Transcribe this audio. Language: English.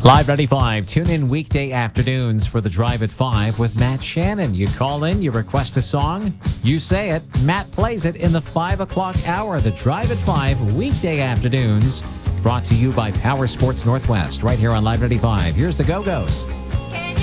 Live 95. Tune in weekday afternoons for the Drive at 5 with Matt Shannon. You call in, you request a song, you say it, Matt plays it in the 5 o'clock hour. The Drive at 5 weekday afternoons, brought to you by Power Sports Northwest right here on Live 95. Here's the Go-Go's.